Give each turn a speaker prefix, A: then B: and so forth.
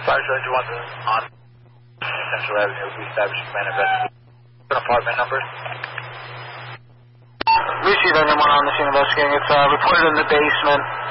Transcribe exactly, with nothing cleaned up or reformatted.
A: Fire Sergeant one on Central Avenue, we established command investigation. Apartment numbers.
B: We see that anyone on the scene investigating. It's uh, reported in the basement.